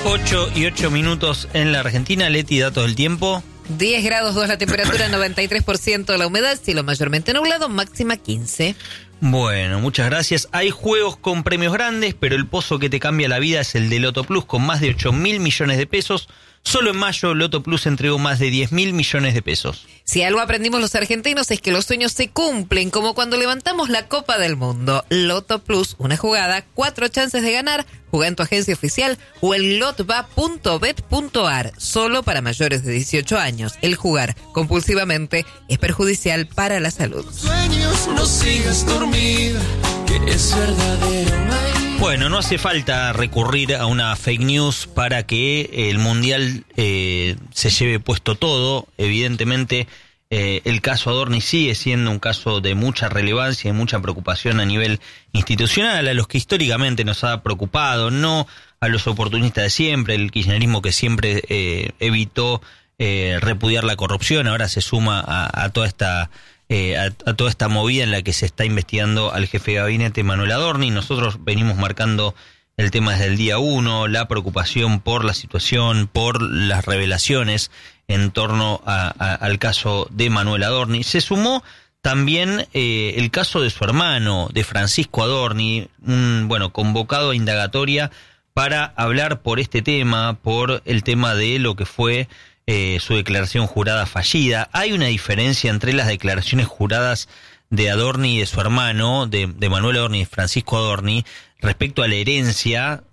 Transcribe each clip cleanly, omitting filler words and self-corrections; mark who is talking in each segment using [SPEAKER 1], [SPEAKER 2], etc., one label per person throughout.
[SPEAKER 1] 8:08 en la Argentina. Leti, datos del tiempo.
[SPEAKER 2] 10 grados 2 la temperatura, 93% la humedad, cielo mayormente nublado, máxima 15.
[SPEAKER 1] Bueno, muchas gracias. Hay juegos con premios grandes, pero el pozo que te cambia la vida es el de Loto Plus, con más de 8.000 millones de pesos. Solo en mayo, Loto Plus entregó más de 10.000 millones de pesos.
[SPEAKER 2] Si algo aprendimos los argentinos es que los sueños se cumplen, como cuando levantamos la Copa del Mundo. Loto Plus, una jugada, 4 chances de ganar. Juega en tu agencia oficial o en lotba.bet.ar. Solo para mayores de 18 años. El jugar compulsivamente es perjudicial para la salud.
[SPEAKER 3] Sueños, no sigas dormida, que es verdadero.
[SPEAKER 1] Bueno, no hace falta recurrir a una fake news para que el Mundial se lleve puesto todo. Evidentemente, el caso Adorni sigue siendo un caso de mucha relevancia y mucha preocupación a nivel institucional, a los que históricamente nos ha preocupado, no a los oportunistas de siempre, el kirchnerismo que siempre evitó repudiar la corrupción, ahora se suma a toda esta movida en la que se está investigando al jefe de gabinete Manuel Adorni. Nosotros venimos marcando el tema desde el día 1, la preocupación por la situación, por las revelaciones en torno al caso de Manuel Adorni. Se sumó también el caso de su hermano, de Francisco Adorni, convocado a indagatoria para hablar por este tema, por el tema de lo que fue su declaración jurada fallida. Hay una diferencia entre las declaraciones juradas de Adorni y de su hermano, de Manuel Adorni y Francisco Adorni, respecto a la herencia,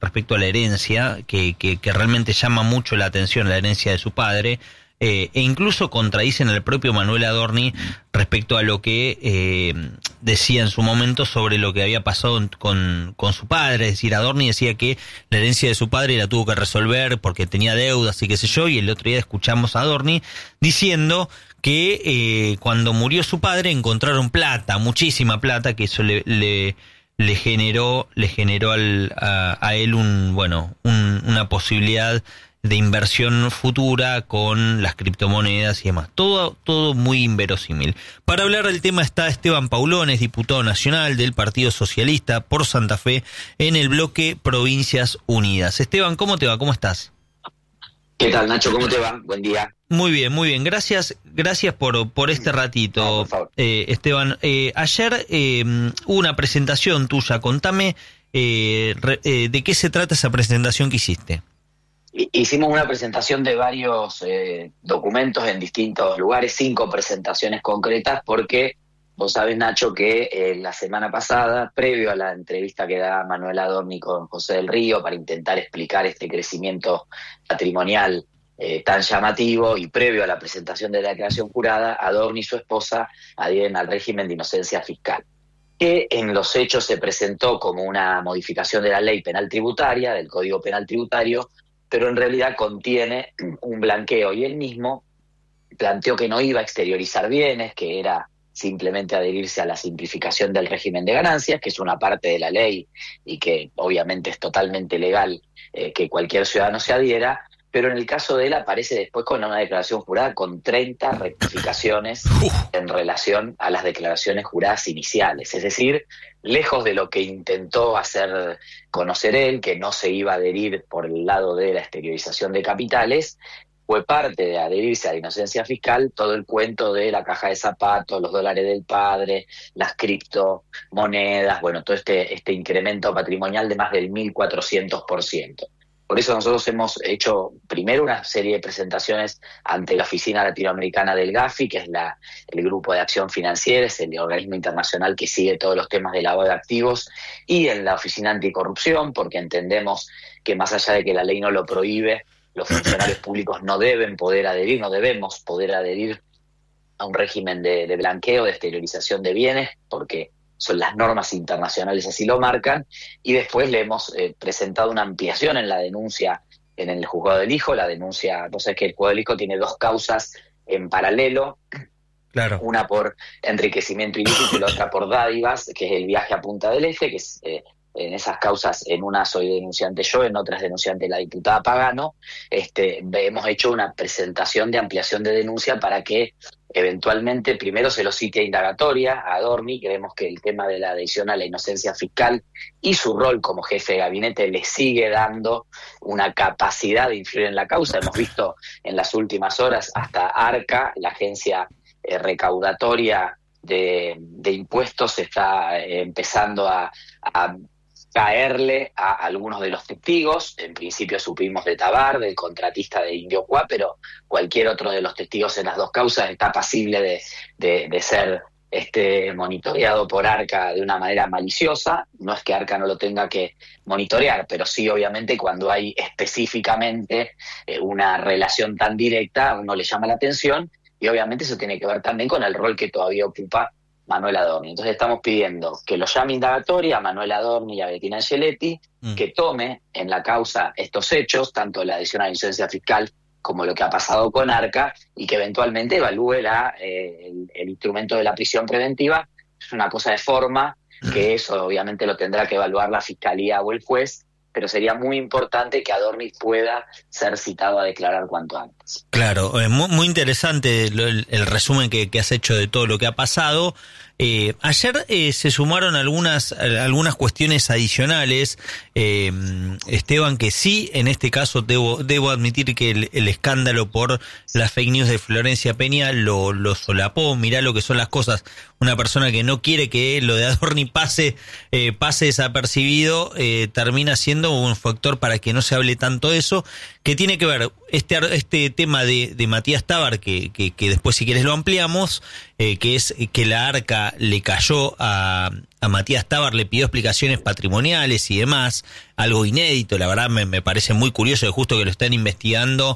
[SPEAKER 1] que realmente llama mucho la atención, la herencia de su padre, e incluso contradicen al propio Manuel Adorni respecto a lo que decía en su momento sobre lo que había pasado con su padre. Es decir, Adorni decía que la herencia de su padre la tuvo que resolver porque tenía deudas y qué sé yo, y el otro día escuchamos a Adorni diciendo que cuando murió su padre encontraron plata, muchísima plata, que eso le generó a él una posibilidad de inversión futura con las criptomonedas y demás. Todo muy inverosímil. Para hablar del tema está Esteban Paulones, diputado nacional del Partido Socialista por Santa Fe en el bloque Provincias Unidas. Esteban, ¿cómo te va? ¿Cómo estás?
[SPEAKER 4] ¿Qué tal, Nacho? ¿Cómo te va? Buen día.
[SPEAKER 1] Muy bien, muy bien. Gracias por este ratito,
[SPEAKER 4] No, por favor.
[SPEAKER 1] Esteban. Ayer hubo una presentación tuya. Contame de qué se trata esa presentación que hiciste.
[SPEAKER 4] Hicimos una presentación de varios documentos en distintos lugares, 5 presentaciones concretas, porque vos sabés, Nacho, que la semana pasada, previo a la entrevista que da Manuel Adorni con José del Río para intentar explicar este crecimiento patrimonial tan llamativo, y previo a la presentación de la declaración jurada, Adorni y su esposa adhieren al régimen de inocencia fiscal, que en los hechos se presentó como una modificación de la ley penal tributaria, del Código Penal Tributario, pero en realidad contiene un blanqueo, y él mismo planteó que no iba a exteriorizar bienes, que era simplemente adherirse a la simplificación del régimen de ganancias, que es una parte de la ley y que obviamente es totalmente legal que cualquier ciudadano se adhiera, pero en el caso de él aparece después con una declaración jurada con 30 rectificaciones en relación a las declaraciones juradas iniciales. Es decir, lejos de lo que intentó hacer conocer él, que no se iba a adherir por el lado de la exteriorización de capitales, fue parte de adherirse a la inocencia fiscal todo el cuento de la caja de zapatos, los dólares del padre, las criptomonedas, todo este incremento patrimonial de más del 1.400%. Por eso nosotros hemos hecho primero una serie de presentaciones ante la Oficina Latinoamericana del GAFI, que es el Grupo de Acción Financiera, es el organismo internacional que sigue todos los temas de lavado de activos, y en la Oficina Anticorrupción, porque entendemos que más allá de que la ley no lo prohíbe, los funcionarios públicos no debemos poder adherir a un régimen de blanqueo, de exteriorización de bienes, porque son las normas internacionales así lo marcan. Y después le hemos presentado una ampliación en la denuncia en el juzgado del hijo. La denuncia, entonces, que el juzgado del hijo tiene 2 causas en paralelo,
[SPEAKER 1] Claro.
[SPEAKER 4] Una por enriquecimiento ilícito y la otra por dádivas, que es el viaje a Punta del Este, que es en esas causas, en una soy denunciante yo, en otra es denunciante la diputada Pagano. Hemos hecho una presentación de ampliación de denuncia para que eventualmente primero se lo cite a indagatoria a Adorni. Creemos que el tema de la adhesión a la inocencia fiscal y su rol como jefe de gabinete le sigue dando una capacidad de influir en la causa. Hemos visto en las últimas horas hasta ARCA, la agencia recaudatoria de impuestos, está empezando a caerle a algunos de los testigos. En principio supimos de Tabar, del contratista de Indiocuá, pero cualquier otro de los testigos en las dos causas está pasible de ser monitoreado por ARCA de una manera maliciosa. No es que ARCA no lo tenga que monitorear, pero sí, obviamente, cuando hay específicamente una relación tan directa, a uno le llama la atención, y obviamente eso tiene que ver también con el rol que todavía ocupa Manuel Adorni. Entonces estamos pidiendo que lo llame indagatoria a Manuel Adorni y a Bettina Angeletti, que tome en la causa estos hechos, tanto la adhesión a la inocencia fiscal como lo que ha pasado con ARCA, y que eventualmente evalúe el instrumento de la prisión preventiva. Es una cosa de forma, que eso obviamente lo tendrá que evaluar la Fiscalía o el juez, pero sería muy importante que Adorni pueda ser citado a declarar cuanto antes.
[SPEAKER 1] Claro, muy interesante el resumen que has hecho de todo lo que ha pasado. Ayer se sumaron algunas cuestiones adicionales, Esteban, que sí, en este caso debo admitir que el escándalo por las fake news de Florencia Peña lo solapó. Mirá lo que son las cosas. Una persona que no quiere que lo de Adorni pase desapercibido, termina siendo un factor para que no se hable tanto de eso, que tiene que ver este tema de Matías Tabar, que después si quieres lo ampliamos, que es que la ARCA le cayó a Matías Tabar, le pidió explicaciones patrimoniales y demás, algo inédito. La verdad me parece muy curioso que justo que lo están investigando,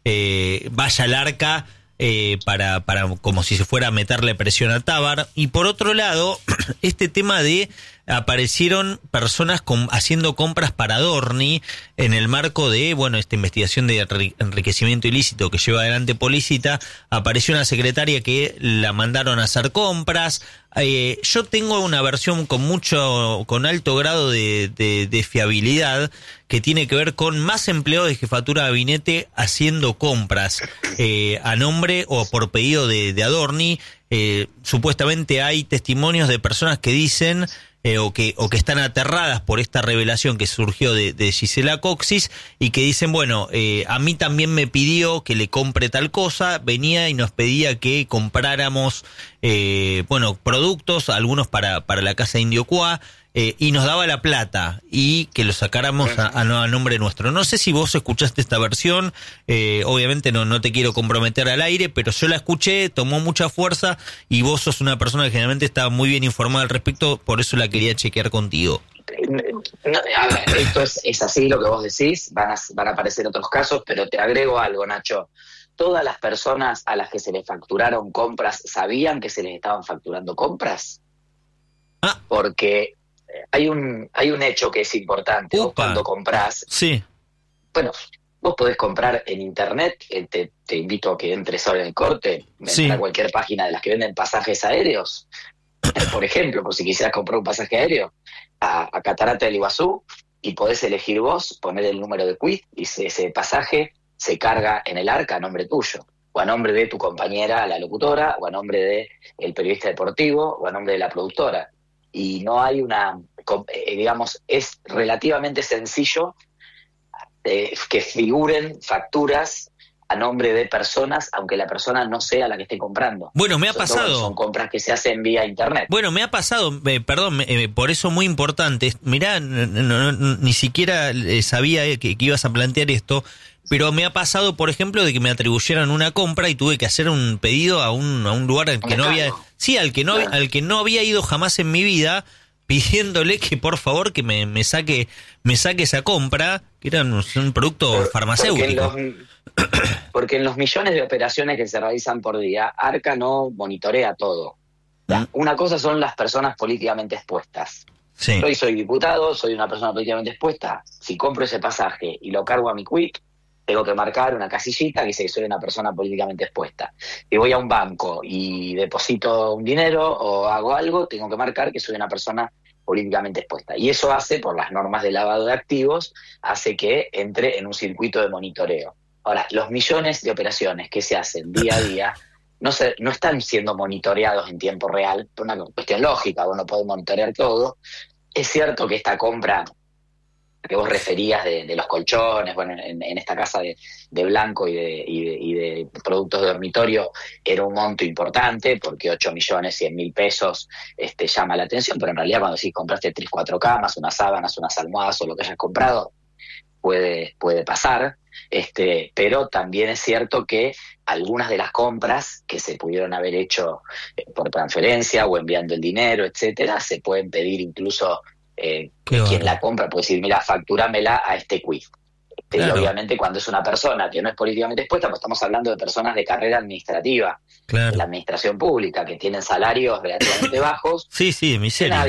[SPEAKER 1] vaya al ARCA para como si se fuera a meterle presión a Tabar. Y por otro lado, este tema de aparecieron personas haciendo compras para Adorni en el marco de, esta investigación de enriquecimiento ilícito que lleva adelante Policita. Apareció una secretaria que la mandaron a hacer compras. Yo tengo una versión con alto grado de fiabilidad, que tiene que ver con más empleados de jefatura de gabinete haciendo compras a nombre o por pedido de Adorni. Supuestamente hay testimonios de personas que dicen o que están aterradas por esta revelación que surgió de Gisela Coxis, y que dicen, a mí también me pidió que le compre tal cosa, venía y nos pedía que compráramos productos, algunos para la casa de Indiocuá, y nos daba la plata y que lo sacáramos a nombre nuestro. No sé si vos escuchaste esta versión, obviamente no te quiero comprometer al aire, pero yo la escuché, tomó mucha fuerza, y vos sos una persona que generalmente está muy bien informada al respecto, por eso la quería chequear contigo.
[SPEAKER 4] Esto es así lo que vos decís, van a aparecer otros casos, pero te agrego algo, Nacho. ¿Todas las personas a las que se les facturaron compras sabían que se les estaban facturando compras? Porque hay un hecho que es importante. Vos cuando comprás,
[SPEAKER 1] sí,
[SPEAKER 4] vos podés comprar en internet, te invito a que entres ahora en el corte, a cualquier página de las que venden pasajes aéreos, por ejemplo, por si quisieras comprar un pasaje aéreo a Catarata del Iguazú, y podés elegir vos, poner el número de quit, y ese pasaje se carga en el ARCA a nombre tuyo, o a nombre de tu compañera, la locutora, o a nombre de el periodista deportivo, o a nombre de la productora. Y no hay es relativamente sencillo que figuren facturas a nombre de personas, aunque la persona no sea la que esté comprando.
[SPEAKER 1] Me ha pasado.
[SPEAKER 4] Son compras que se hacen vía internet.
[SPEAKER 1] Me ha pasado, por eso muy importante. Mirá, ni siquiera sabía que ibas a plantear esto, pero me ha pasado, por ejemplo, de que me atribuyeran una compra y tuve que hacer un pedido a un lugar al que no había... Sí, al que no había ido jamás en mi vida, pidiéndole que por favor que me saque esa compra, que era un producto farmacéutico.
[SPEAKER 4] Porque en los millones de operaciones que se realizan por día, ARCA no monitorea todo. Una cosa son las personas políticamente expuestas.
[SPEAKER 1] Sí.
[SPEAKER 4] Yo soy diputado, soy una persona políticamente expuesta. Si compro ese pasaje y lo cargo a mi quit, tengo que marcar una casillita que dice que soy una persona políticamente expuesta. Si voy a un banco y deposito un dinero o hago algo, tengo que marcar que soy una persona políticamente expuesta. Y eso hace, por las normas de lavado de activos, hace que entre en un circuito de monitoreo. Ahora, los millones de operaciones que se hacen día a día, no están siendo monitoreados en tiempo real, por una cuestión lógica, vos no podés monitorear todo. Es cierto que esta compra que vos referías de los colchones, bueno, en esta casa de Blanco y de productos de dormitorio era un monto importante, porque 8.100.000 pesos llama la atención, pero en realidad cuando decís compraste 3, 4 camas, unas sábanas, unas almohadas o lo que hayas comprado, puede pasar, pero también es cierto que algunas de las compras que se pudieron haber hecho por transferencia o enviando el dinero, etcétera, se pueden pedir incluso quien la compra puede decir, mira, factúramela a este quiz.
[SPEAKER 1] Claro.
[SPEAKER 4] Y obviamente cuando es una persona que no es políticamente expuesta, pues estamos hablando de personas de carrera administrativa,
[SPEAKER 1] Claro.
[SPEAKER 4] de la administración pública, que tienen salarios relativamente bajos.
[SPEAKER 1] Sí, miseria.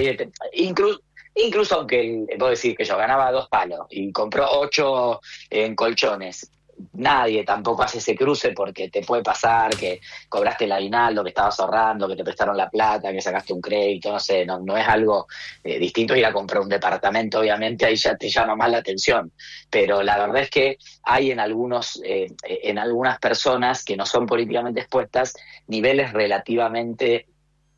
[SPEAKER 4] Incluso aunque puedo decir que yo ganaba 2 palos y compró 8 en colchones, nadie tampoco hace ese cruce porque te puede pasar que cobraste el aguinaldo, que estabas ahorrando, que te prestaron la plata, que sacaste un crédito, no sé, no es algo distinto ir a comprar un departamento, obviamente ahí ya te llama más la atención, pero la verdad es que hay en algunas personas que no son políticamente expuestas niveles relativamente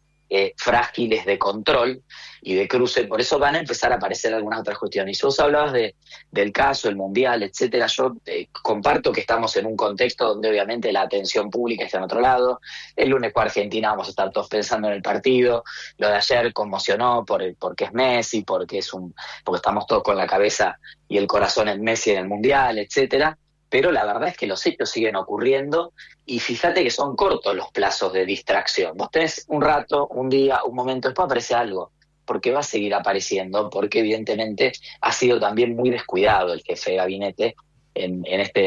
[SPEAKER 4] frágiles de control y de cruce, por eso van a empezar a aparecer algunas otras cuestiones. Y si vos hablabas del caso, el mundial, etcétera, yo comparto que estamos en un contexto donde obviamente la atención pública está en otro lado. El lunes con Argentina vamos a estar todos pensando en el partido. Lo de ayer conmocionó porque es Messi, porque estamos todos con la cabeza y el corazón en Messi en el mundial, etcétera. Pero la verdad es que los hechos siguen ocurriendo y fíjate que son cortos los plazos de distracción. Vos tenés un rato, un día, un momento, después aparece algo, porque va a seguir apareciendo, porque evidentemente ha sido también muy descuidado el jefe de gabinete en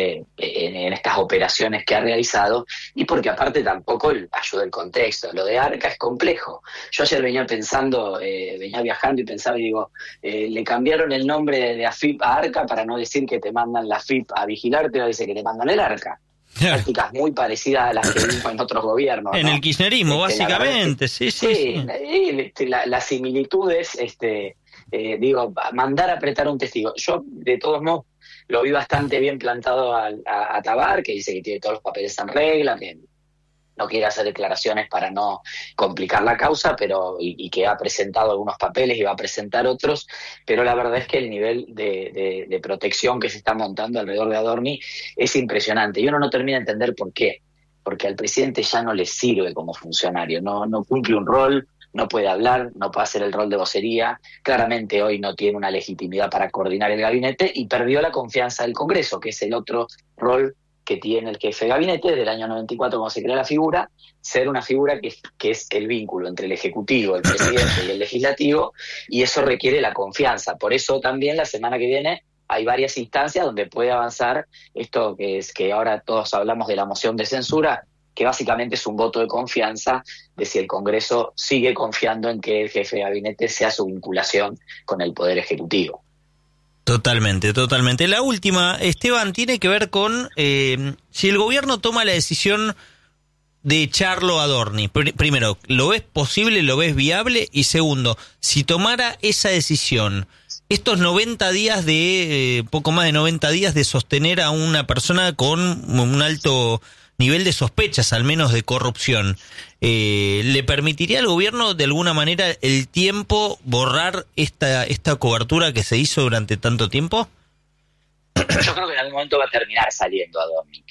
[SPEAKER 4] estas operaciones que ha realizado, y porque aparte tampoco ayuda el contexto. Lo de Arca es complejo. Yo ayer venía pensando, venía viajando y pensaba y digo, le cambiaron el nombre de AFIP a Arca para no decir que te mandan la AFIP a vigilarte, no dice que te mandan el Arca. Prácticas muy parecidas a las que vimos en otros gobiernos,
[SPEAKER 1] En
[SPEAKER 4] ¿no?
[SPEAKER 1] el kirchnerismo, básicamente, sí.
[SPEAKER 4] Las similitudes, mandar a apretar un testigo. Yo, de todos modos, lo vi bastante bien plantado a Tabar, que dice que tiene todos los papeles en regla, que no quiere hacer declaraciones para no complicar la causa, pero y que ha presentado algunos papeles y va a presentar otros, pero la verdad es que el nivel de protección que se está montando alrededor de Adorni es impresionante. Y uno no termina de entender por qué. Porque al presidente ya no le sirve como funcionario, no cumple un rol, no puede hablar, no puede hacer el rol de vocería, claramente hoy no tiene una legitimidad para coordinar el gabinete y perdió la confianza del Congreso, que es el otro rol que tiene el jefe de gabinete desde el año 94 cuando se crea la figura, ser una figura que es el vínculo entre el Ejecutivo, el Presidente y el Legislativo, y eso requiere la confianza. Por eso también la semana que viene hay varias instancias donde puede avanzar esto que ahora todos hablamos de la moción de censura, que básicamente es un voto de confianza de si el Congreso sigue confiando en que el jefe de gabinete sea su vinculación con el Poder Ejecutivo.
[SPEAKER 1] Totalmente. La última, Esteban, tiene que ver con si el gobierno toma la decisión de echarlo a Adorni. Primero, ¿lo ves posible, lo ves viable? Y segundo, si tomara esa decisión, estos 90 días poco más de 90 días de sostener a una persona con un alto nivel de sospechas, al menos de corrupción, ¿le permitiría al gobierno de alguna manera el tiempo borrar esta cobertura que se hizo durante tanto tiempo?
[SPEAKER 4] Yo creo que en algún momento va a terminar saliendo Adorni,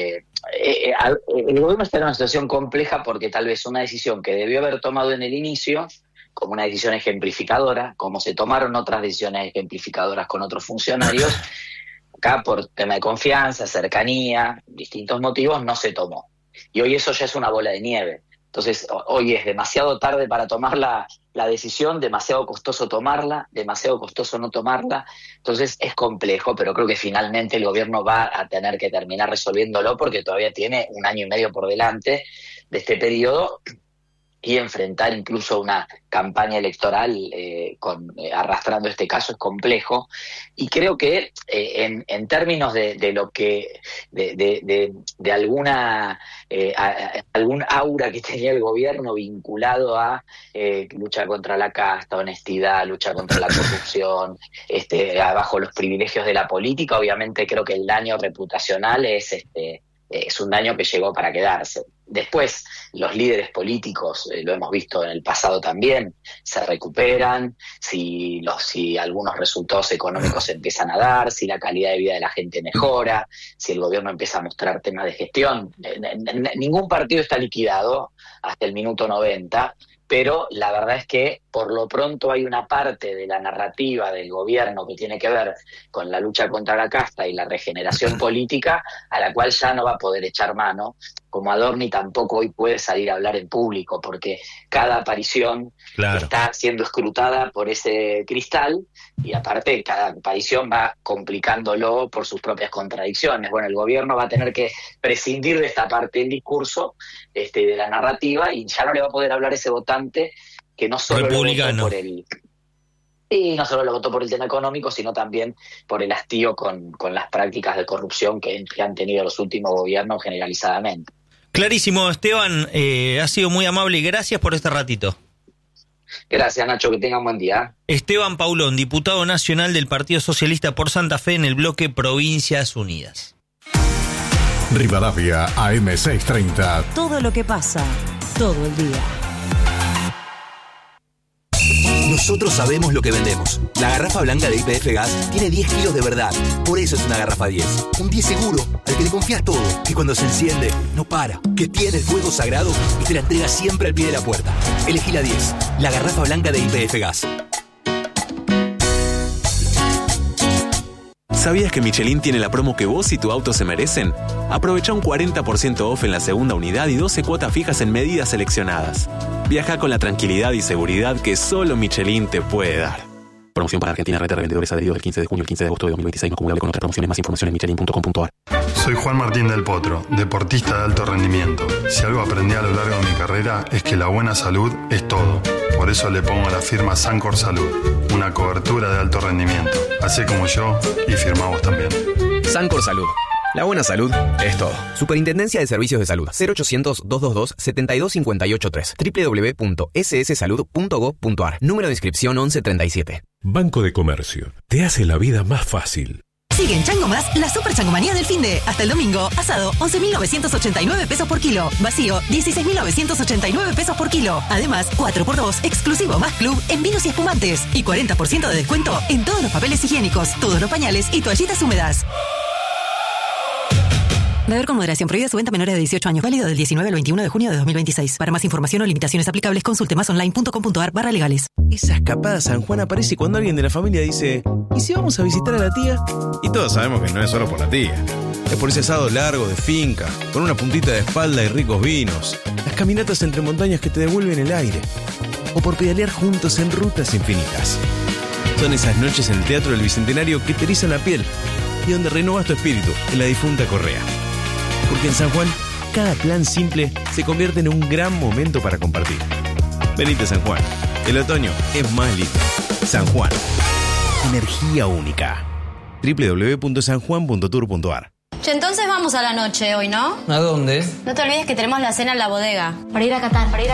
[SPEAKER 4] el gobierno está en una situación compleja porque tal vez una decisión que debió haber tomado en el inicio, como una decisión ejemplificadora, como se tomaron otras decisiones ejemplificadoras con otros funcionarios, acá por tema de confianza, cercanía, distintos motivos, no se tomó. Y hoy eso ya es una bola de nieve. Entonces, hoy es demasiado tarde para tomar la decisión, demasiado costoso tomarla, demasiado costoso no tomarla. Entonces, es complejo, pero creo que finalmente el gobierno va a tener que terminar resolviéndolo porque todavía tiene 1 año y medio por delante de este periodo y enfrentar incluso una campaña electoral arrastrando este caso es complejo. Y creo que en términos de lo que de alguna algún aura que tenía el gobierno vinculado a lucha contra la casta, honestidad, lucha contra la corrupción, bajo los privilegios de la política, obviamente creo que el daño reputacional es un daño que llegó para quedarse. Después, los líderes políticos, lo hemos visto en el pasado también, se recuperan, si algunos resultados económicos se empiezan a dar, si la calidad de vida de la gente mejora, si el gobierno empieza a mostrar temas de gestión. Ningún partido está liquidado hasta el minuto 90, pero la verdad es que por lo pronto hay una parte de la narrativa del gobierno que tiene que ver con la lucha contra la casta y la regeneración política, a la cual ya no va a poder echar mano, como Adorni tampoco hoy puede salir a hablar en público, porque cada aparición está siendo escrutada por ese cristal, y aparte cada aparición va complicándolo por sus propias contradicciones. Bueno, el gobierno va a tener que prescindir de esta parte del discurso, de la narrativa, y ya no le va a poder hablar ese votante que no solo lo votó por el tema económico, sino también por el hastío con las prácticas de corrupción que han tenido los últimos gobiernos generalizadamente.
[SPEAKER 1] Clarísimo, Esteban, ha sido muy amable y gracias por este ratito.
[SPEAKER 4] Gracias, Nacho, que tengan buen día.
[SPEAKER 1] Esteban Paulón, diputado nacional del Partido Socialista por Santa Fe en el bloque Provincias Unidas.
[SPEAKER 5] Rivadavia, AM630.
[SPEAKER 6] Todo lo que pasa, todo el día.
[SPEAKER 7] Nosotros sabemos lo que vendemos. La garrafa blanca de YPF Gas tiene 10 kilos de verdad. Por eso es una garrafa 10. Un 10 seguro, al que le confías todo. Que cuando se enciende, no para. Que tiene el fuego sagrado y te la entrega siempre al pie de la puerta. Elegí la 10. La garrafa blanca de YPF Gas.
[SPEAKER 8] ¿Sabías que Michelin tiene la promo que vos y tu auto se merecen? Aprovecha un 40% off en la segunda unidad y 12 cuotas fijas en medidas seleccionadas. Viaja con la tranquilidad y seguridad que solo Michelin te puede dar. Promoción para Argentina, red de revendedores adheridos del 15 de junio al 15 de agosto de 2026, no acumulable con otras promociones. Más información en michelin.com.ar.
[SPEAKER 9] Soy Juan Martín del Potro, deportista de alto rendimiento. Si algo aprendí a lo largo de mi carrera es que la buena salud es todo. Por eso le pongo a la firma Sancor Salud, una cobertura de alto rendimiento. Hacé como yo y firma vos también.
[SPEAKER 10] Sancor Salud. La buena salud es todo. Superintendencia de Servicios de Salud. 0800-222-72583. www.sssalud.gov.ar. Número de inscripción 1137.
[SPEAKER 5] Banco de Comercio. Te hace la vida más fácil.
[SPEAKER 6] Sigue en Chango Más la super changomanía del finde. Hasta el domingo, asado, 11.989 pesos por kilo. Vacío, 16.989 pesos por kilo. Además, 4x2, exclusivo más club en vinos y espumantes. Y 40% de descuento en todos los papeles higiénicos, todos los pañales y toallitas húmedas. Beber con moderación. Prohibida su venta a menores de 18 años. Válido del 19 al 21 de junio de 2026. Para más información o limitaciones aplicables, consulte masonline.com.ar/legales.
[SPEAKER 11] Esa escapada a San Juan aparece cuando alguien de la familia dice: ¿y si vamos a visitar a la tía? Y todos sabemos que no es solo por la tía. Es por ese asado largo de finca, con una puntita de espalda y ricos vinos. Las caminatas entre montañas que te devuelven el aire. O por pedalear juntos en rutas infinitas. Son esas noches en el Teatro del Bicentenario que te erizan la piel y donde renovas tu espíritu en la difunta correa. Porque en San Juan, cada plan simple se convierte en un gran momento para compartir. Venite a San Juan. El otoño es más lindo. San Juan. Energía única. www.sanjuan.tour.ar.
[SPEAKER 12] Che, entonces vamos a la noche hoy, ¿no?
[SPEAKER 13] ¿A dónde?
[SPEAKER 12] No te olvides que tenemos la cena en la bodega. Para ir a Qatar.
[SPEAKER 3] ¡Gol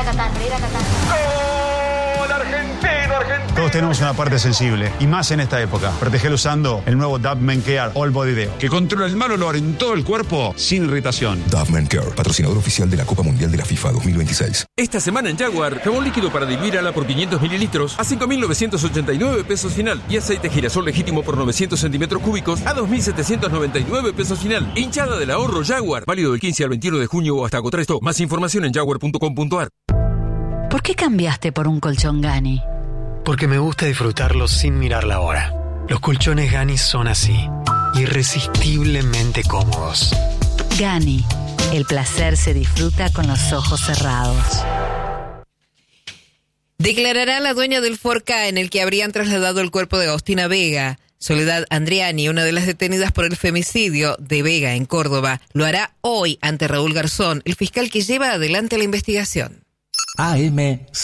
[SPEAKER 3] argentino, argentino! Todos tenemos una parte sensible, y más en esta época. Protegelo usando el nuevo Dove Men Care All Body Deo, que controla el mal olor en todo el cuerpo sin irritación.
[SPEAKER 14] Dove Men Care, patrocinador oficial de la Copa Mundial de la FIFA 2026.
[SPEAKER 15] Esta semana en Jaguar, jabón líquido para diluir ala por 500 mililitros a 5.989 pesos final. Y aceite girasol legítimo por 900 centímetros cúbicos a 2.799 pesos final. Hinchada del ahorro Jaguar. Válido del 15 al 21 de junio o hasta agotar esto. Más información en jaguar.com.ar.
[SPEAKER 6] ¿Por qué cambiaste por un colchón Gani?
[SPEAKER 16] Porque me gusta disfrutarlo sin mirar la hora. Los colchones Gani son así, irresistiblemente cómodos.
[SPEAKER 6] Gani, el placer se disfruta con los ojos cerrados.
[SPEAKER 2] Declarará la dueña del Ford Ka en el que habrían trasladado el cuerpo de Agostina Vega. Soledad Andriani, una de las detenidas por el femicidio de Vega en Córdoba, lo hará hoy ante Raúl Garzón, el fiscal que lleva adelante la investigación.
[SPEAKER 17] AM